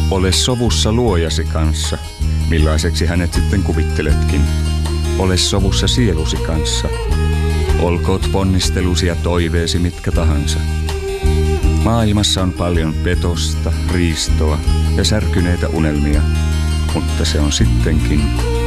Ole sovussa luojasi kanssa, millaiseksi hänet sitten kuvitteletkin. Ole sovussa sielusi kanssa. Olkoot ponnistelusi ja toiveesi mitkä tahansa. Maailmassa on paljon petosta, riistoa ja särkyneitä unelmia, mutta se on sittenkin